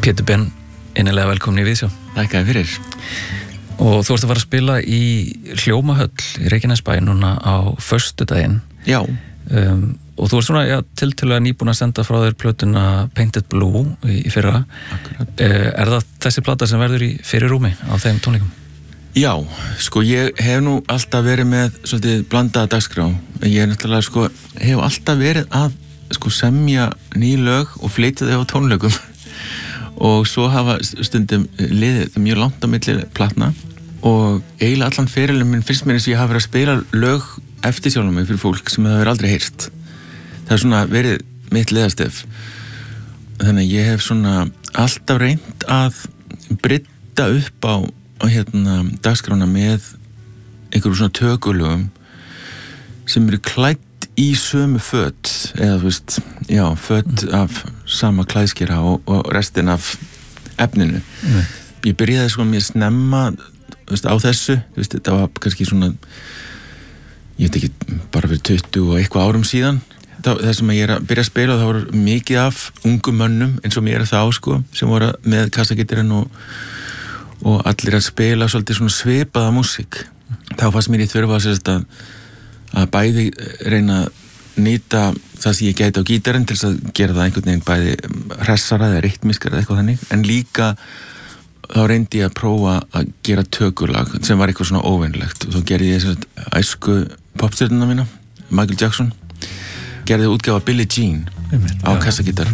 Pétur Ben, innilega velkomin í Víðsjá. Þakka þér fyrir. Og þú ert að fara að spila í Hljómahöll í Reykjanesbæ núna á föstudaginn. Já. Og þú ert svona tiltölulega nýbúin að senda frá þér plötuna Painted Blue í fyrra. Akkurat. Það þessi plata sem verður í fyrirrúmi á þeim tónleikum? Já, sko ég hef nú alltaf verið með svolítið blandaða dagskrá. Ég náttúrulega sko hef alltaf verið að sko semja ný lög og flytja þau á tónleikum. Og svo hafa stundum liðið mjög langt á milli platna og eiginlega allan ferilinn minn finnst mér eins og ég hafa verið að spila lög eftir sjálfum mig fyrir fólk sem það hefur aldrei heyrt. Það er svona verið mitt leiðarstef. Þannig að ég hef svona alltaf reynt að brydda upp á dagskrána með einhverjum svona tökulögum sem eru klædd í sömu föt eða þú veist, já, föt af sama klæðskera og restin af efninu. Ég byrjaði sko mjög snemma veist, á þessu, veist, þetta var kannski svona ég veit ekki, bara fyrir 20 og eitthvað árum síðan. Það sem ég að byrja að spila, það voru mikið af ungum mönnum eins og mér þá sko, sem voru með kassagittarinn og allir að spila svolítið svona svipaða músík. Þá fannst mér ég þurfa að bæði reyna að nýta það sem ég gæti á gítarinn til þess að gera það einhvern veginn bæði hressara eða rytmiskara eða eitthvað þannig, en líka þá reyndi ég að prófa að gera tökulag sem var eitthvað svona óvenjulegt og þá gerði ég æsku popstjörnuna mína, Michael Jackson, gerði útgáfa Billie Jean á kassagítar.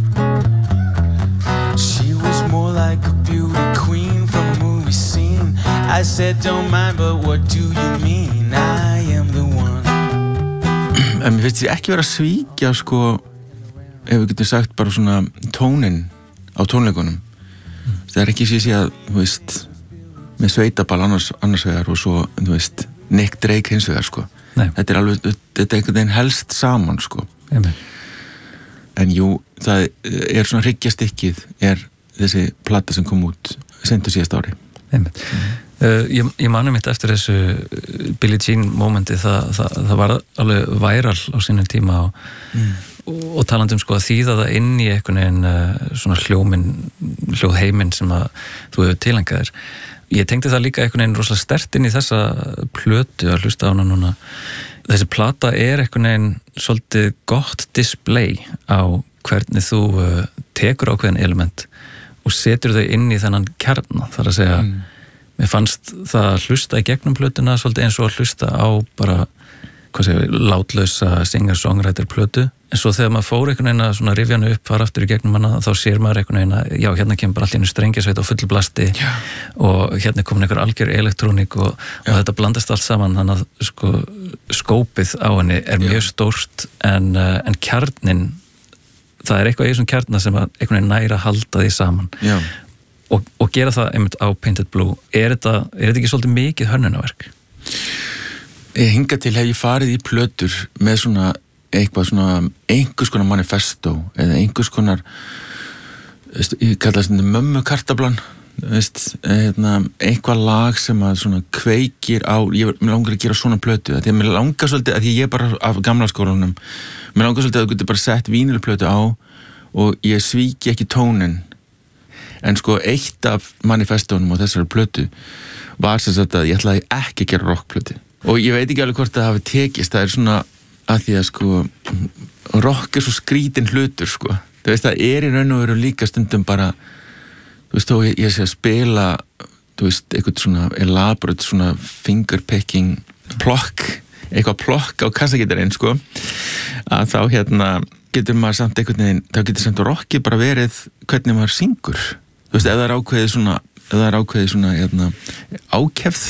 She was more like a beauty queen from a movie scene. I said don't mind, but what do you mean? I am the one. En mér finnst ég ekki vera að svíkja sko, ef við getum sagt bara svona tónin á tónleikunum. Það er ekki sér að, þú veist, með sveitaball annars vegar og svo, þú veist, Nick Drake hins vegar sko. Nei. Þetta er alveg, þetta er einhvern veginn helst saman sko. En jú, það er svona hryggjastykkið er þessi plata sem kom út seint á síðasta ári. Ég mani mitt eftir þessu Billie Jean momenti, það var alveg væral á sínum tíma og talandi sko að þýða það inn í einhvern veginn svona hljóðheiminn sem að þú hefur tilænkað þér. Ég tengdi það líka einhvern veginn rosalega sterkt inn í þessa plötu að hlusta á hana núna. Þessi plata er einhvern veginn svolítið gott display á hvernig þú tekur ákveðin element og setur þau inn í þennan kjarna, þar að segja mér fannst það að hlusta í gegnum plötuna svolítið eins og að hlusta á bara, hvað segir, látlausa singer-songwriter plötu, en svo þegar maður fór einhvern veginn að svona rifja hana upp, fara aftur í gegnum hana, þá sér maður einhvern veginn að já, hérna kemur bara allt í einu strengjasveit á fullu blasti og hérna komin einhver algjör elektrónik og þetta blandast allt saman, þannig að sko skópið á henni er mjög stórt en kjarnin, það er eitthvað í þessum kjarna sem að einhvern veginn næra halda því saman. Já. Og gera það einmitt á Painted Blue. Er þetta ekki svolítið mikið hönnunarverk? Hingað til hef ég farið í plötur með svona eitthvað svona einhvers konar manifesto eða einhvers konar ég kalla það svona mömmukartablan, eitthvað lag sem að svona kveikir á, mér langar að gera svona plötu, því að mér langar svolítið, að ég er bara af gamla skólanum, mér langar svolítið að þú getur bara sett vínilplötu á og ég svíki ekki tónin. En sko eitt af manifestónum á þessari plötu var sem sagt að ég ætlaði ekki að gera rockplötu. Og ég veit ekki alveg hvort það hafi tekist, það er svona að því að sko rock er svo skrítin hlutur sko. Þú veist, það er í raun og veru líka stundum bara, þú veist, þó ég sé að spila, þú veist, eitthvað svona elaborate svona fingerpicking plokk, eitthvað plokk á kassagítarinn sko, að þá getur maður samt einhvern veginn, þá getur samt rockið bara verið hvernig maður syngur. Þú veist, ef það er ákveðið svona ákefð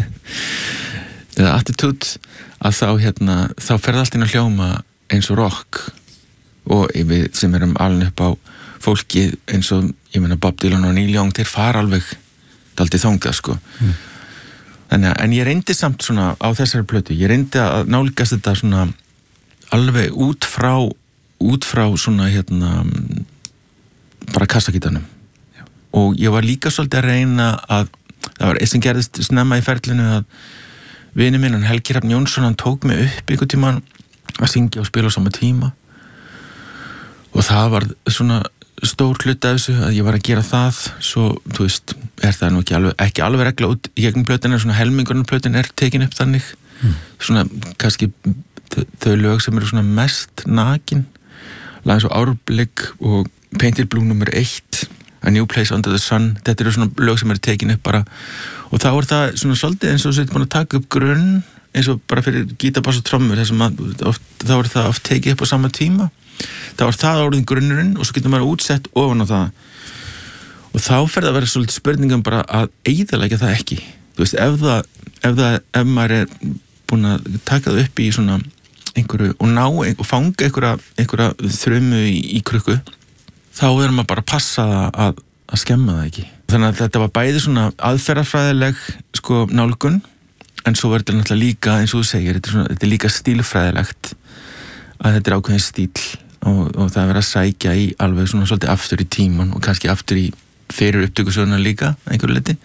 eða attitude að þá ferði allt inn að hljóma eins og rock og við sem erum alveg upp á fólki eins og, ég meina Bob Dylan og Neil Young, þeir fara alveg daldið þangað sko. Þannig að, en ég reyndi samt svona á þessari plötu, ég reyndi að nálgast þetta svona alveg út frá svona bara kassagítarnum. Og ég var líka svolítið að reyna að, það var eitt sem gerðist snemma í ferlinu að vini minn, Helgi Hrafn Jónsson, hann tók mig upp einhvern tímann að syngja og spila á sama tíma og það var svona stór hluti af þessu að ég var að gera það, svo, þú veist, það nú ekki alveg regla út í gegnum plötuna, svona helmingurinn plötun tekin upp þannig, svona kannski þau lög sem eru svona mest nakin, lag eins og Árblik og Painted Blue nr. 1, A New Place Under the Sun, þetta eru svona lög sem eru tekin upp bara, og þá það svona svolítið eins og þú búin að taka upp grunn, eins og bara fyrir gítarbass og trommur, þessum að þá það oft tekið upp á sama tíma, þá það orðin grunnurinn og svo getur maður útsett ofan á það, og þá fer það að vera svolítið spurningum bara að eyðileggja það ekki, þú veist, ef maður búin að taka það upp í svona einhverju og fanga einhverja þrumu í krukku, þá maður bara að passa að skemma það ekki. Þannig að þetta var bæði svona aðferðafræðileg sko nálgun, en svo verður þetta náttúrulega líka, eins og þú segir, þetta líka stílfræðilegt, að þetta ákveðin stíl og það verið að sækja í alveg svona svolítið aftur í tíman og kannski aftur í fyrir upptökusöguna líka, einhverju leyti.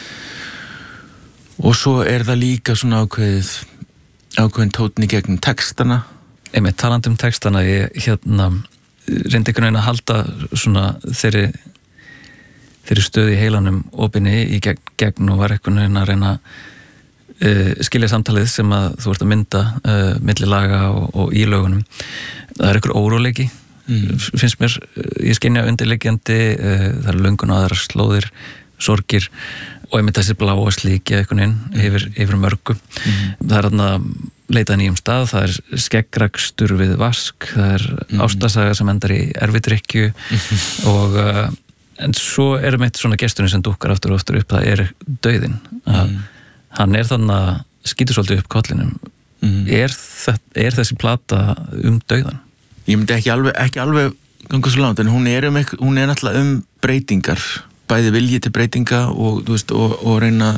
Og svo það líka svona ákveðin tónn í gegnum textana. Einmitt, talandi um textana, ég reyndi einhvern veginn að halda svona þeirri stöð í heilanum opinni í gegn og var einhvern veginn að reyna skilja samtalið sem að þú ert að mynda milli laga og í lögunum. Það einhver óróleiki, finnst mér, ég skynja undirliggjandi, það löngun og aðrar slóðir, sorgir og einmitt þessi bláa slíkja einhvern veginn yfir mörgu. Það þarna leitað nýjum stað, það skeggrakstur við vask, það ástasaga sem endar í erfidrykkju og en svo meitt svona gesturinn sem dúkkar aftur og aftur upp, það dauðinn, að hann þannig að skýtur svolítið upp kollinum. Þessi plata dauðan? Ég myndi ekki alveg ganga svo langt, en hún náttúrulega breytingar, bæði vilji til breytinga og þú veist, og reyna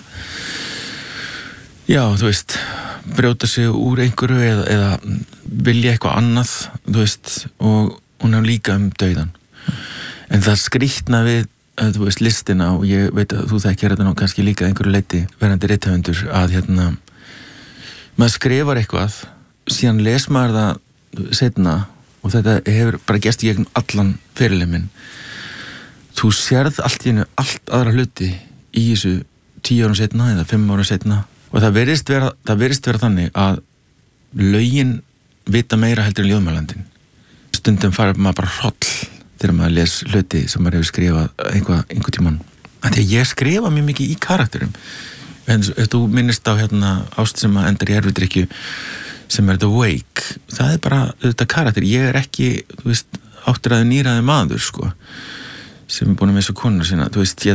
þú veist, brjóta sig úr einhverju eða vilja eitthvað annað, þú veist, og hún líka dauðan. En það skrýtna við, þú veist, listina, og ég veit að þú þekkir þetta nú kannski líka einhverju leyti verandi rithöfundur, að maður skrifar eitthvað, síðan les maður það seinna, og þetta hefur bara gerst í gegnum allan ferilinn minn. Þú sérð allt í einu allt aðra hluti í þessu 10 árum seinna eða 5 árum seinna, og það virðist vera þannig að lögin vita meira heldur en ljóðmælandinn. Stundum fara maður bara hroll þegar maður les hluti sem maður hefur skrifað einhver tímann. Þegar ég skrifa mjög mikið í karakterum, en ef þú minnist á ást sem að endar í erfidrykkju sem The Wake, það bara þetta karakter. Ég ekki, þú veist, áttræði nýræði maður, sko, sem búin að missa konuna sína, þú veist,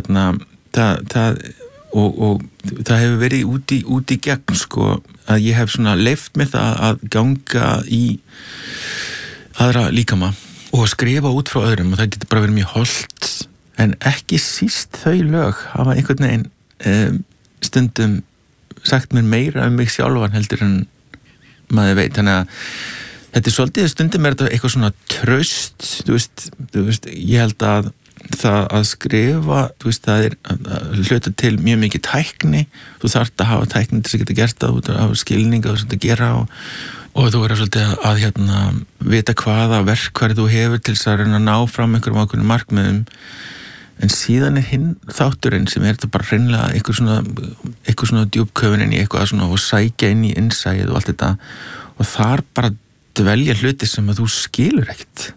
og það hefur verið út í gegn, sko, að ég hef svona leyft mér það að ganga í aðra líkama og skrifa út frá öðrum, og það getur bara verið mjög holdt, en ekki síst þau lög hafa einhvern veginn stundum sagt mér meira mig sjálfan heldur en maður veit. Þannig að þetta svolítið stundum þetta eitthvað svona traust, þú veist, ég held að það að skrifa, þú veist, það hluta til mjög mikið tækni, þú þarft að hafa tækni til þess að geta gert það, þú þarft að hafa skilninga og svona að gera, og þú verður svolítið að vita hvaða verkfæri þú hefur til þess að reyna að ná fram einhverjum ákveðnum markmiðum. En síðan hinn þátturinn sem þetta bara hreinlega eitthvað svona djúpköfunin í eitthvað svona og sækja inn í innsæið og allt þetta, og þar bara dvelja hluti sem að þú skilur ekkert,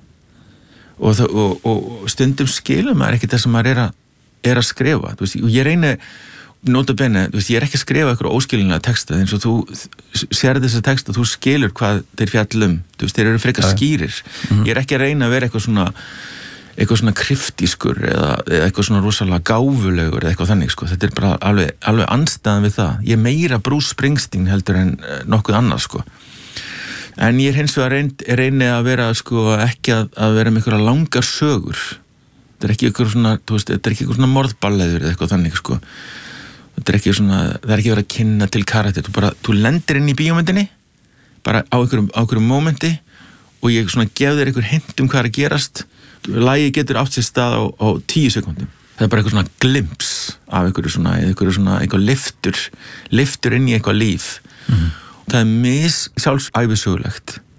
og stundum skilur maður ekkert það sem maður að skrifa, þú veist, og ég reyni nota bene, þú veist, ég ekki að skrifa eitthvað óskilinlega texta, eins og þú sér þessa texta, þú skilur hvað þeir fjallum, þú veist, þeir eru frekar skýrir. Ég ekki að reyna að vera eitthvað svona kryptískur eða eitthvað svona rosalega gáfulegur eða eitthvað þannig, sko. Þetta bara alveg andstæðan við það. Ég meira Bruce Springsteen heldur en nokkuð annað, sko. En ég hins vegar reyni að vera, sko, ekki að vera með einhverja langar sögur. Þetta ekki eitthvað svona, þú veist, þetta ekki eitthvað svona morðballeður eða eitthvað þannig, sko. Þetta ekki svona, það ekki verið að kynna til karakter. Þú lendir inn í bíómyndinni bara á einhverjum momenti, og ég svona gef þér einhver hint hvað að gerast. Lagið getur átt sér stað á 10 sekúndum. Það bara eitthvað svona glimps af eitthvað liftur inn í eitthvað líf. Það sjálfsævisögulegt,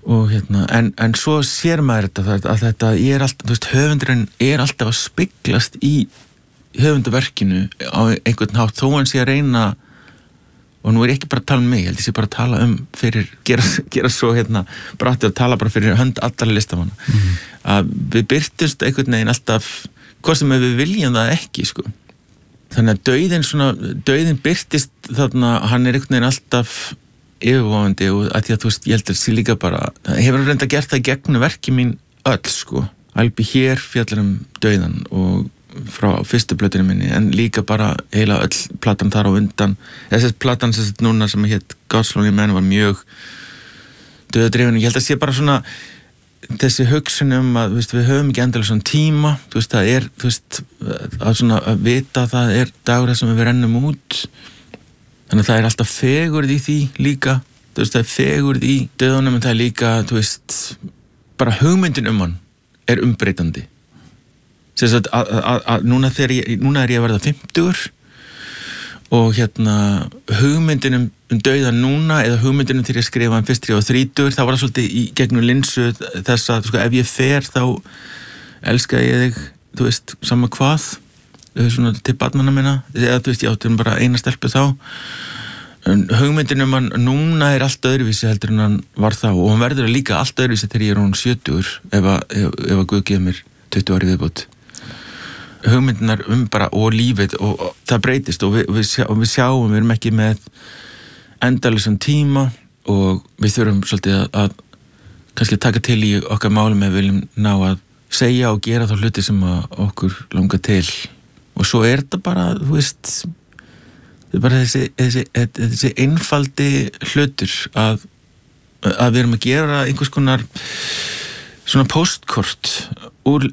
og en svo sér maður þetta að þetta er alltaf, þú veist, höfundurinn er alltaf að speglast í höfundaverkinu á einhvern hátt þó hann sé að reyna, og nú ég ekki bara að tala um mig, ég held ég sé bara að tala fyrir, gera svo bratti að tala bara fyrir hönd allra listamanna að við birtumst einhvern veginn alltaf hvað sem við viljum það ekki sko. Þannig að dauðinn birtist þarna, hann er einhvern veginn alltaf yfirvofandi og að því að þú veist, ég held að það líka bara, það hefur reynda gert það gegnum verki mín öll sko, Albi hér fjallar dauðan og frá fyrstu plötunni minni, en líka bara heila öll platan þar á undan, þessi platan sem núna sem hét God's Lonely Man var mjög dauðadrifin. Ég held að sé bara svona þessi hugsun að veist, við höfum ekki endilega svona tíma, þú veist, það er þú veist, að vita að það er dagur sem við rennum út, þannig að það er alltaf fegurð í því líka, þú veist, það er fegurð í dauðanum, en það er líka, þú veist, bara hugmyndin hann er umbreytandi. Núna er ég að verða 50 og hugmyndin dauðan núna eða hugmyndin þegar ég skrifa fyrst þegar ég var 30, þá var það svolítið í gegnum linsu þess að sko, ef ég fer þá elska ég þig, þú veist, sama hvað svona til barnanna minna eða þú veist, ég átti bara eina stelpu þá, en hugmyndin hann núna er allt öðruvísi heldur en hann var þá, og hann verður líka allt öðruvísi þegar ég er hún 70 ef að Guð gefur mér 20 ári viðbót. Hugmyndinar bara og lífið og það breytist og við sjáum, við erum ekki með endalausan tíma og við þurfum svolítið að kannski taka til í okkar málum ef við viljum ná að segja og gera þá hluti sem okkur langar til, og svo er þetta bara, þú veist, þetta er bara þessi einfaldi hlutur að við erum að gera einhvers konar svona postkort úr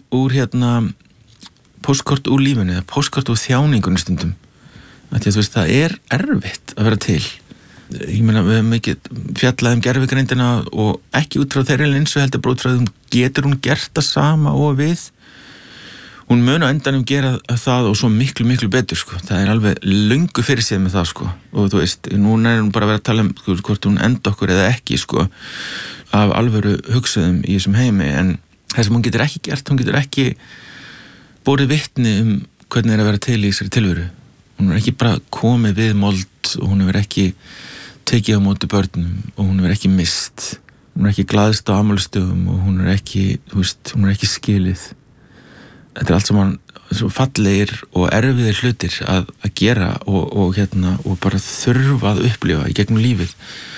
postkort úr lífinu eða postkort úr þjáningunum stundum, að þú veist, það er erfitt að vera til. Ég meina, við hefum ekki fjallað gervigreindina og ekki út frá þeirri linsu heldur bara út frá því getur hún gert það sama og við, hún mun á endanum gera það og svo miklu, miklu betur sko. Það er alveg löngu fyrir séð með það sko, og þú veist, núna er hún bara að vera að tala sko, hvort hún enda okkur eða ekki sko, af alvöru hugsuðum í þessum heimi, en það sem hún getur ekki gert, hún getur ekki borið vitni hvernig er að vera til í þessari tilveru. Hún er ekki bara komið við mold og hún hefur ekki tekið á móti börnum og hún hefur ekki mist, hún er ekki glaðst á afmælisdögum og hún er ekki, þú veist, hún er ekki skilið. Þetta er allt saman svo fallegir og erfiðir hlutir að gera og bara þurfa að upplifa í gegnum lífið.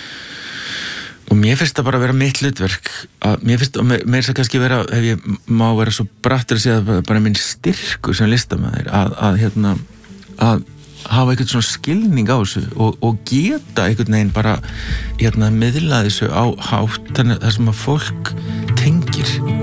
Og mér finnst það bara að vera mitt hlutverk, mér finnst, og mér er það kannski vera, ef ég má vera svo brattur að segja bara minn styrkur sem listamaður, að hafa einhvern svona skilning á þessu og geta einhvern veginn bara miðla þessu á hátt, þannig að það sem að fólk tengir.